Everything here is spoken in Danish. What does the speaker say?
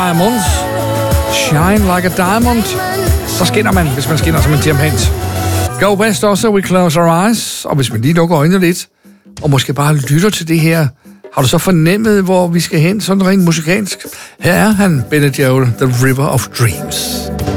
Diamonds. Shine like a diamond. Så skinner man, hvis man skinner som en diamant. Go West også, We Close Our Eyes. Og hvis man lige lukker øjnene lidt, og måske bare lytter til det her, har du så fornemmet, hvor vi skal hen, sådan rent musikalsk? Her er han, Billy Joel, The River of Dreams.